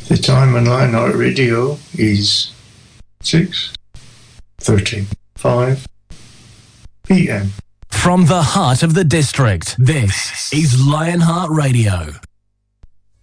The time on Lionheart Radio is 6:35 p.m. From the heart of the district, this is Lionheart Radio.